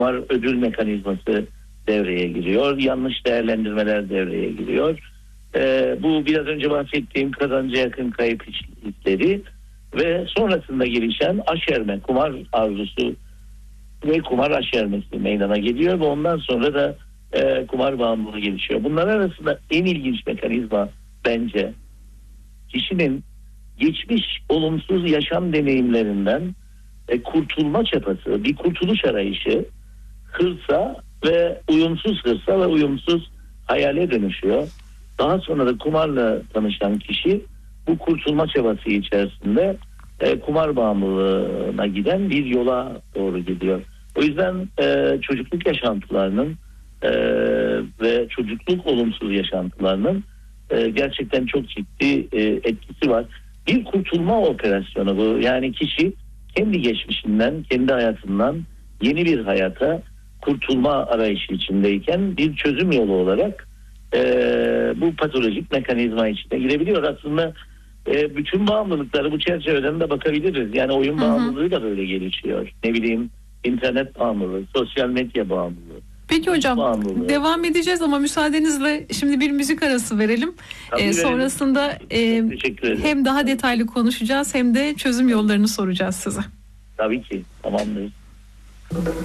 kumar ödül mekanizması devreye giriyor. Yanlış değerlendirmeler devreye giriyor. Bu biraz önce bahsettiğim kazanca yakın kayıp hisleri ve sonrasında gelişen aşerme, kumar arzusu ve kumar aşermesi meydana geliyor ve ondan sonra da kumar bağımlılığı gelişiyor. Bunlar arasında en ilginç mekanizma bence kişinin geçmiş olumsuz yaşam deneyimlerinden kurtulma çabası, bir kurtuluş arayışı hırsa ve uyumsuz hırsa ve uyumsuz hayale dönüşüyor. Daha sonra da kumarla tanışan kişi bu kurtulma çabası içerisinde kumar bağımlılığına giden bir yola doğru gidiyor. O yüzden çocukluk yaşantılarının ve çocukluk olumsuz yaşantılarının gerçekten çok ciddi etkisi var. Bir kurtulma operasyonu bu. Yani kişi kendi geçmişinden, kendi hayatından yeni bir hayata kurtulma arayışı içindeyken bir çözüm yolu olarak bu patolojik mekanizma içine girebiliyor. Aslında bütün bağımlılıkları bu çerçeveden de bakabiliriz. Yani oyun bağımlılığı da böyle gelişiyor. Ne bileyim, internet bağımlılığı, sosyal medya bağımlılığı. Peki hocam, bağımlılığı. Devam edeceğiz ama müsaadenizle şimdi bir müzik arası verelim. Sonrasında hem daha detaylı konuşacağız hem de çözüm yollarını soracağız size. Tabii ki, tamamdır.